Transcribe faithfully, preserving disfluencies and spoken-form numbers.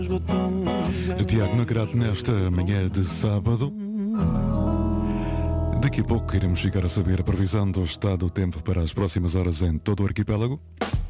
Tiago Nacarato nesta manhã de sábado. Daqui a pouco iremos chegar a saber a previsão do estado do tempo para as próximas horas em todo o arquipélago.